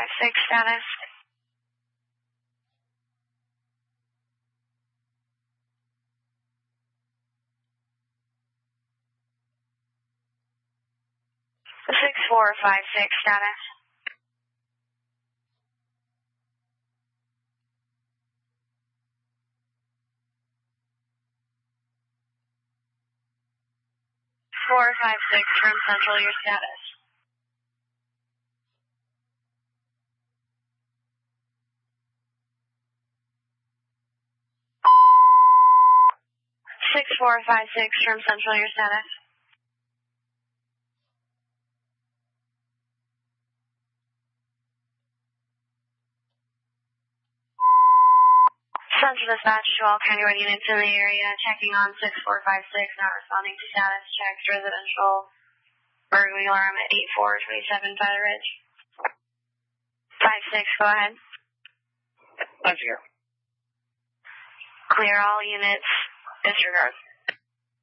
status. 6456 status. 456 from Central, your status. Six 456 from Central, your status. Central Dispatch to all County Road units in the area, checking on 6456, not responding to status checks, residential burglary alarm at 8427 Tyler Ridge. 56, go ahead. I'm here. Clear all units, disregard.